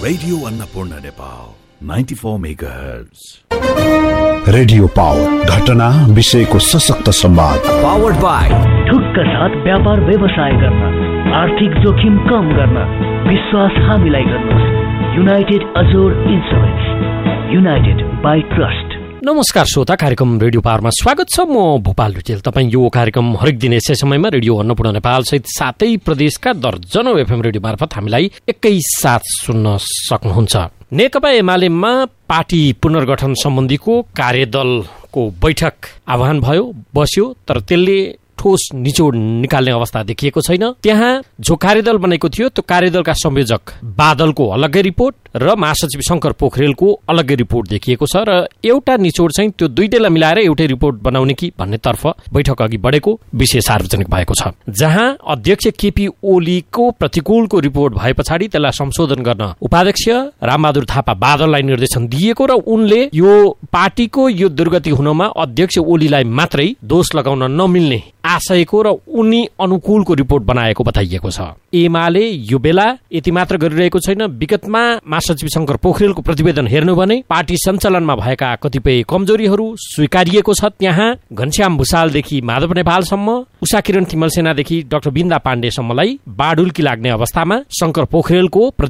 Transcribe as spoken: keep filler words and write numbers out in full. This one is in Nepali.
Radio Annapurna Nepal ninety four megahertz. Radio power घटना विषयको सशक्त संवाद। पावर्ड बाय ठुक्क साथ व्यापार व्यवसाय गर्न, आर्थिक जोखिम कम गर्न, विश्वास हामीलाई गर्नुहोस्। United Azor insurance, United by trust. नमस्कार श्रोता, कार्यक्रम रेडियो पावरमा स्वागत छ। म भोपाल रुचेल। तपाईँ यो कार्यक्रम हरेक दिन यसै समयमा रेडियो अन्नपूर्ण नेपाल सहित सातै प्रदेशका दर्जनौं एफएम रेडियो मार्फत हामीलाई एकैसाथ सुन्न सक्नुहुन्छ। नेकपा एमालेमा पार्टी पुनर्गठन सम्बन्धीको कार्यदलको बैठक आह्वान भयो, बस्यो, तर त्यसले ठोस निचोड निकाल्ने अवस्था देखिएको छैन। त्यहाँ जो कार्यदल बनेको थियो त्यो कार्यदलका संयोजक बादलको अलग्गै रिपोर्ट र महासचिव शंकर पोखरेलको अलग्गै रिपोर्ट देखिएको छ र एउटा निचोड चाहिँ त्यो दुईटैलाई मिलाएर एउटै रिपोर्ट बनाउने कि भन्नेतर्फ बैठक अघि बढेको विषय सार्वजनिक भएको छ। जहाँ अध्यक्ष केपी ओलीको प्रतिकूलको रिपोर्ट भए पछाडि त्यसलाई संशोधन गर्न उपाध्यक्ष रामबहादुर थापा बादललाई निर्देशन दिएको र उनले यो पार्टीको यो दुर्गति हुनमा अध्यक्ष ओलीलाई मात्रै दोष लगाउन नमिल्ने आशयको र उनी अनुकूलको रिपोर्ट बनाएको बताइएको छ। एमाले यो बेला यति मात्र गरिरहेको छैन, विगतमा महासचिव शंकर पोखरेलको प्रतिवेदन हेर्नु भने पार्टी सञ्चालनमा भएका कतिपय कमजोरीहरू स्वीकारिएको छ। त्यहाँ घनश्याम भुषालदेखि माधव नेपालसम्म, उषा किरण तिमल सेनादेखि डाक्टर बिन्दा पाण्डेसम्मलाई बाडुल्की लाग्ने अवस्थामा शंकर पोखरेलको